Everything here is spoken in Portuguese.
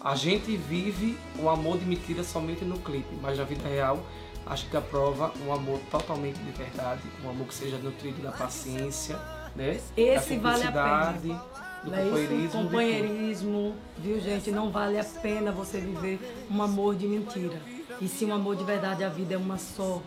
A gente vive o amor de mentira somente no clipe, mas na vida real acho que aprova um amor totalmente de verdade, um amor que seja nutrido da paciência, né? Esse da vale a pena. cumplicidade, do Não é isso? companheirismo, de tudo. Companheirismo, viu, gente? Não vale a pena você viver um amor de mentira. E sim um amor de verdade, a vida é uma só.